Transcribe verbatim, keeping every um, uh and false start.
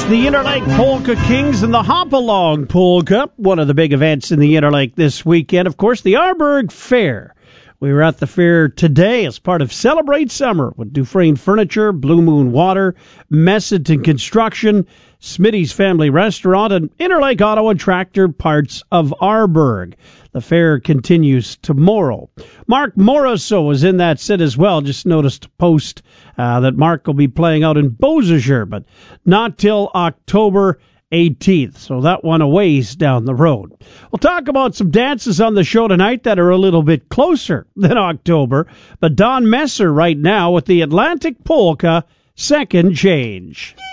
It's the Interlake Polka Kings and the Hop-Along Polka, one of the big events in the Interlake this weekend. Of course, the Arborg Fair. We were at the fair today as part of Celebrate Summer with Dufresne Furniture, Blue Moon Water, Messington Construction, Smitty's Family Restaurant, and Interlake Auto and Tractor Parts of Arborg. The fair continues tomorrow. Mark Morisseau is in that set as well. Just noticed a post uh, that Mark will be playing out in Beausejour, but not till October eighteenth. So that one a ways down the road. We'll talk about some dances on the show tonight that are a little bit closer than October. But Don Messer right now with the Atlantic Polka Second Change.